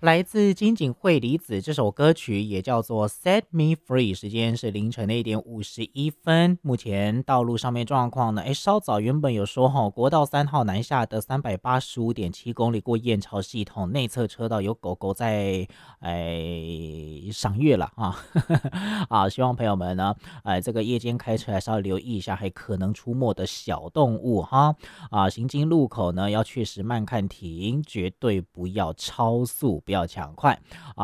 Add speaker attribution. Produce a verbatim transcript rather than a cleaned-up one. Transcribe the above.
Speaker 1: 来自金井惠梨子这首歌曲也叫做《Set Me Free》，时间是凌晨的一点五十一分。目前道路上面状况呢，哎，稍早原本有说哈，国道三号南下的三百八十五点七公里过燕巢系统内侧车道有狗狗在哎赏月了啊。啊，希望朋友们呢，哎，这个夜间开车还是要留意一下，还可能出没的小动物哈。啊，行经路口呢要确实慢看停，绝对不要超速，不要抢快啊。